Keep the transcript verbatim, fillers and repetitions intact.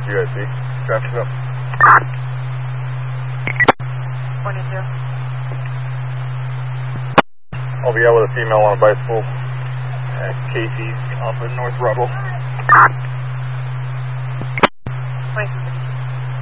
you guys see? Traffic up. twenty-two. I'll be out with a female on a bicycle at Casey's off of North Rebel.